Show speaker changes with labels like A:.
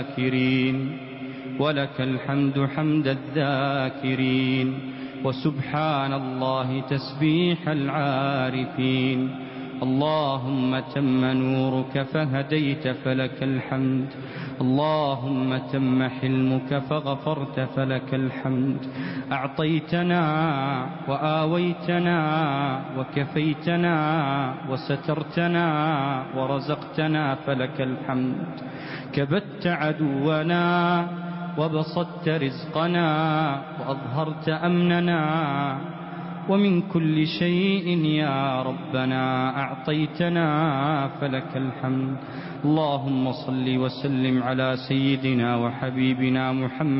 A: الذاكرين ولك الحمد حمد الذاكرين وسبحان الله تسبيح العارفين. اللهم تم نورك فهديت فلك الحمد، اللهم تم حلمك فغفرت فلك الحمد. أعطيتنا وآويتنا وكفيتنا وسترتنا ورزقتنا فلك الحمد. كبت عدونا وبسطت رزقنا وأظهرت أمننا، ومن كل شيء يا ربنا أعطيتنا فلك الحمد. اللهم صل وسلم على سيدنا وحبيبنا محمد